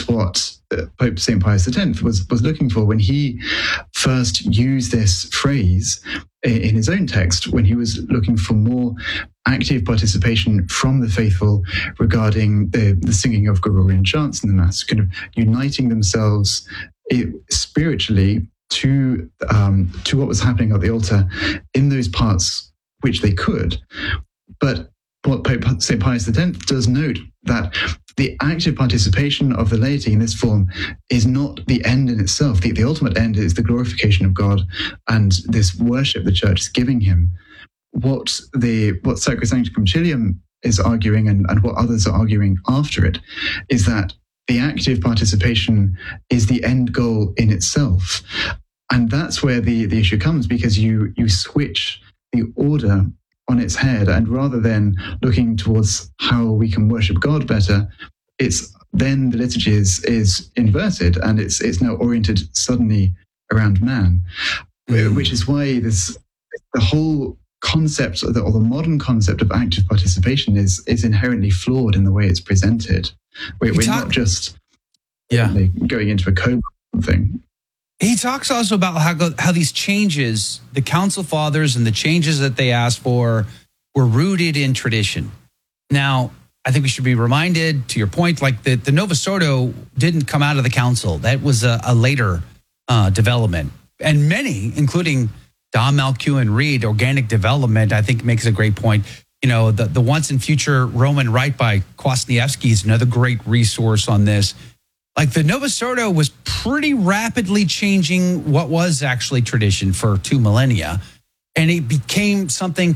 what Pope St. Pius X was looking for when he first used this phrase in his own text, when he was looking for more active participation from the faithful regarding the singing of Gregorian chants in the Mass, kind of uniting themselves spiritually to what was happening at the altar in those parts which they could. But what Pope St. Pius X does note that the active participation of the laity in this form is not the end in itself. The ultimate end is the glorification of God and this worship the Church is giving him. What Sacrosanctum Concilium is arguing, and what others are arguing after it, is that the active participation is the end goal in itself. And that's where the issue comes, because you switch the order on its head, and rather than looking towards how we can worship God better, it's then the liturgy is inverted, and it's now oriented suddenly around man, which is why the whole concept, or the modern concept of active participation is inherently flawed in the way it's presented. We're not just going into a coma thing. He talks also about how these changes, the Council Fathers and the changes that they asked for, were rooted in tradition. Now, I think we should be reminded, to your point, like the Novus Ordo didn't come out of the council. That was a later development. And many, including Dom Malkiel Reed, Organic Development, I think makes a great point. You know, the Once and Future Roman Rite by Kwasniewski is another great resource on this. Like the Novus Ordo was pretty rapidly changing what was actually tradition for 2 millennia. And it became something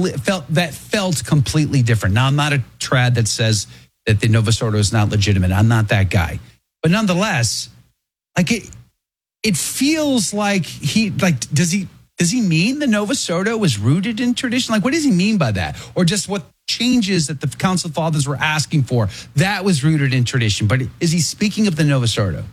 felt completely different. Now, I'm not a trad that says that the Novus Ordo is not legitimate. I'm not that guy. But nonetheless, like it feels like does he mean the Novus Ordo was rooted in tradition? Like, what does he mean by that? Or just what changes that the Council Fathers were asking for, that was rooted in tradition? But is he speaking of the Novus Ordo?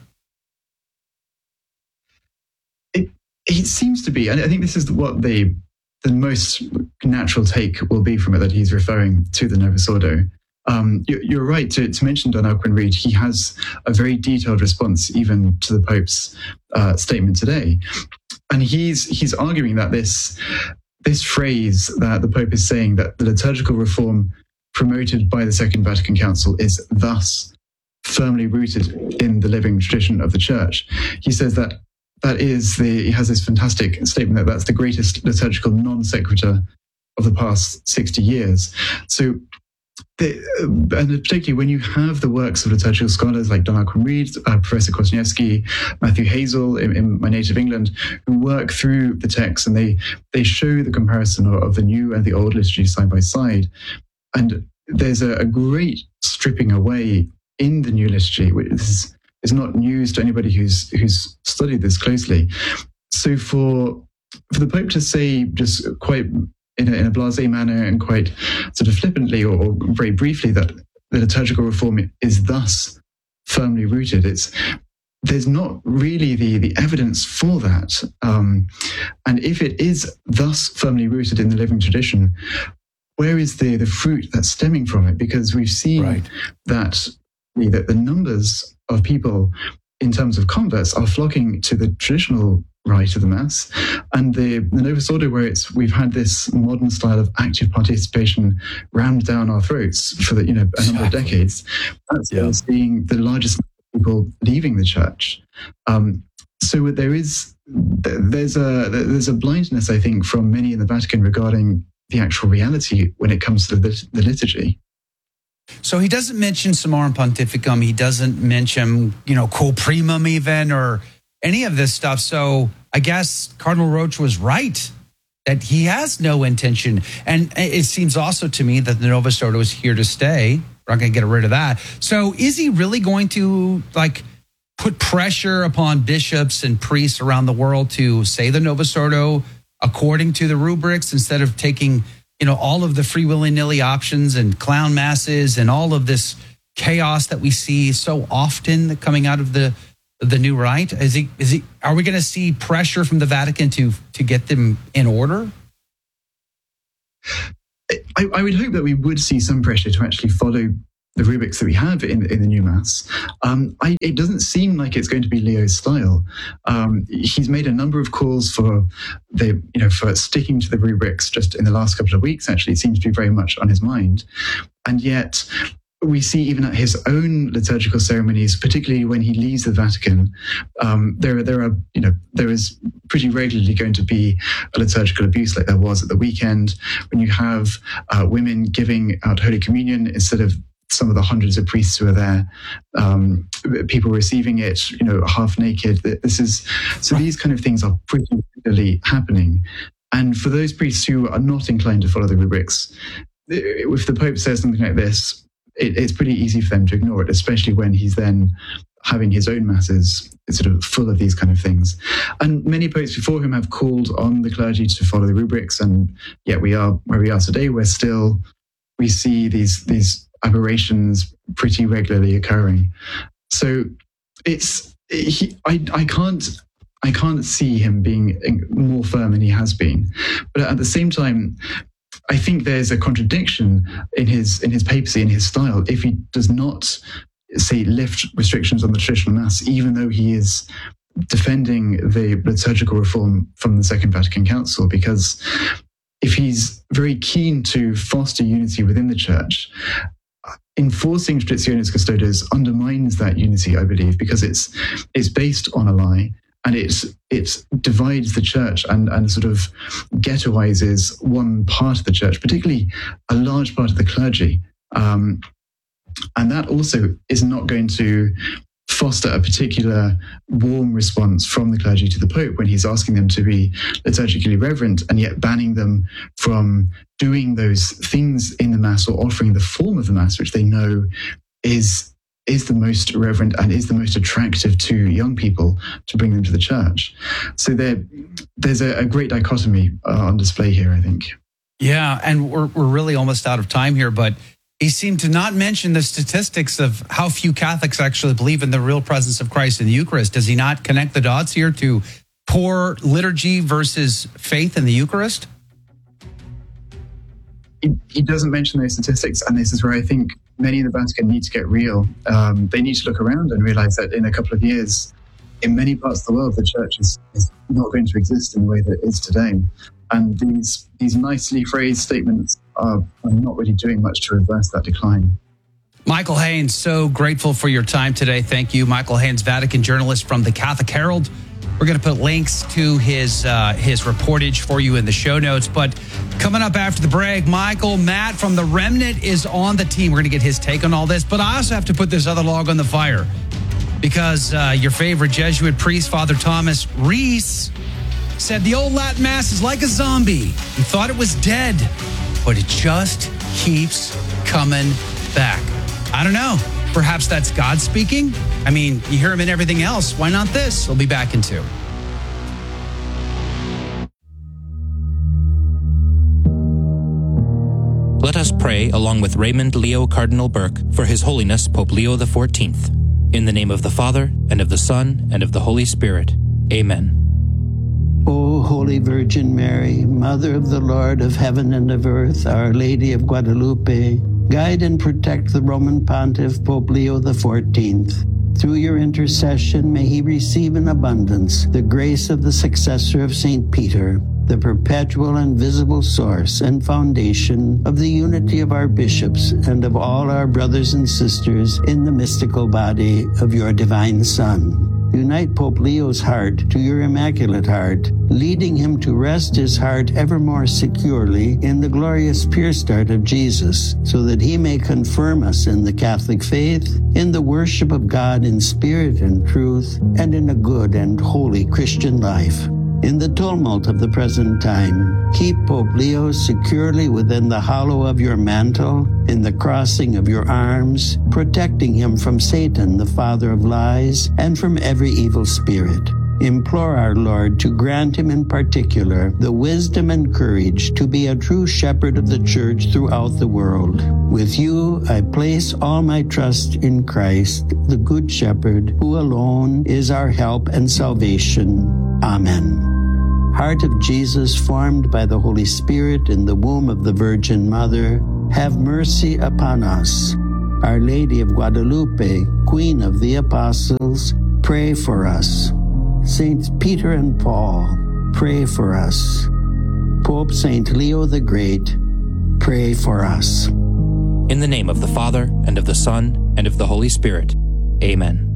It seems to be, and I think this is what the most natural take will be from it, that he's referring to the Novus Ordo. You're right to mention Don Alcuin Reid. He has a very detailed response even to the Pope's statement today. And he's arguing that this phrase that the Pope is saying, that the liturgical reform promoted by the Second Vatican Council is thus firmly rooted in the living tradition of the Church. He says that he has this fantastic statement that's the greatest liturgical non sequitur of the past 60 years. So, and particularly when you have the works of liturgical scholars like Don Alcuin Reid, Professor Kwasniewski, Matthew Hazel in my native England, who work through the text and they show the comparison of the new and the old liturgy side by side. And there's a great stripping away in the new liturgy, which is not news to anybody who's studied this closely. So for the Pope to say, just quite in a blasé manner and quite sort of flippantly or very briefly, that the liturgical reform is thus firmly rooted, there's not really the evidence for that. And if it is thus firmly rooted in the living tradition, where is the fruit that's stemming from it? Because we've seen that the numbers of people in terms of converts are flocking to the traditional rite of the Mass, and the Novus Ordo, where we've had this modern style of active participation rammed down our throats for a number of decades. That's being the largest number of people leaving the Church. So there's a blindness, I think, from many in the Vatican regarding the actual reality when it comes to the liturgy. So he doesn't mention Summorum Pontificum. He doesn't mention, Quo Primum even, or any of this stuff. So I guess Cardinal Roche was right that he has no intention. And it seems also to me that the Novus Ordo is here to stay. We're not going to get rid of that. So is he really going to put pressure upon bishops and priests around the world to say the Novus Ordo according to the rubrics, instead of taking all of the free willy-nilly options and clown masses and all of this chaos that we see so often coming out of the new rite? Are we going to see pressure from the Vatican to get them in order? I would hope that we would see some pressure to actually follow the rubrics that we have in the new Mass, it doesn't seem like it's going to be Leo's style. He's made a number of calls for for sticking to the rubrics just in the last couple of weeks. Actually, it seems to be very much on his mind, and yet we see even at his own liturgical ceremonies, particularly when he leaves the Vatican, there is pretty regularly going to be a liturgical abuse like there was at the weekend, when you have women giving out Holy Communion instead of some of the hundreds of priests who are there, people receiving it, half naked. These kind of things are pretty regularly happening. And for those priests who are not inclined to follow the rubrics, if the Pope says something like this, it's pretty easy for them to ignore it, especially when he's then having his own masses sort of full of these kind of things. And many popes before him have called on the clergy to follow the rubrics, and yet we are where we are today, where still we see these aberrations pretty regularly occurring. So I can't see him being more firm than he has been. But at the same time, I think there's a contradiction in his papacy, in his style, if he does not, say, lift restrictions on the traditional Mass, even though he is defending the liturgical reform from the Second Vatican Council. Because if he's very keen to foster unity within the Church, enforcing Traditionis Custodes undermines that unity, I believe, because it's based on a lie. And it divides the Church and sort of ghettoizes one part of the Church, particularly a large part of the clergy. And that also is not going to foster a particular warm response from the clergy to the Pope when he's asking them to be liturgically reverent and yet banning them from doing those things in the Mass or offering the form of the Mass, which they know is the most reverent and is the most attractive to young people to bring them to the Church. So there's a great dichotomy on display here, I think. Yeah, and we're really almost out of time here, but he seemed to not mention the statistics of how few Catholics actually believe in the real presence of Christ in the Eucharist. Does he not connect the dots here to poor liturgy versus faith in the Eucharist? He doesn't mention those statistics, and this is where I think many in the Vatican need to get real. They need to look around and realize that in a couple of years, in many parts of the world, the Church is not going to exist in the way that it is today. And these nicely phrased statements are not really doing much to reverse that decline. Michael Haynes, so grateful for your time today. Thank you. Michael Haynes, Vatican journalist from the Catholic Herald. We're going to put links to his reportage for you in the show notes. But coming up after the break, Matt from the Remnant is on the team. We're going to get his take on all this. But I also have to put this other log on the fire because your favorite Jesuit priest, Father Thomas Reese, said the old Latin Mass is like a zombie. He thought it was dead, but it just keeps coming back. I don't know. Perhaps that's God speaking? I mean, you hear him in everything else. Why not this? We'll be back in 2. Let us pray along with Raymond Leo Cardinal Burke for His Holiness Pope Leo XIV. In the name of the Father, and of the Son, and of the Holy Spirit. Amen. O Holy Virgin Mary, Mother of the Lord of heaven and of earth, Our Lady of Guadalupe, guide and protect the Roman Pontiff Pope Leo XIV. Through your intercession, may he receive in abundance the grace of the successor of St. Peter, the perpetual and visible source and foundation of the unity of our bishops and of all our brothers and sisters in the mystical body of your divine Son. Unite Pope Leo's heart to your Immaculate Heart, leading him to rest his heart ever more securely in the glorious pure start of Jesus, so that he may confirm us in the Catholic faith, in the worship of God in spirit and truth, and in a good and holy Christian life. In the tumult of the present time, keep Pope Leo securely within the hollow of your mantle, in the crossing of your arms, protecting him from Satan, the father of lies, and from every evil spirit. Implore our Lord to grant him in particular the wisdom and courage to be a true shepherd of the Church throughout the world. With you, I place all my trust in Christ, the Good Shepherd, who alone is our help and salvation. Amen. Heart of Jesus, formed by the Holy Spirit in the womb of the Virgin Mother, have mercy upon us. Our Lady of Guadalupe, Queen of the Apostles, pray for us. Saints Peter and Paul, pray for us. Pope Saint Leo the Great, pray for us. In the name of the Father, and of the Son, and of the Holy Spirit. Amen.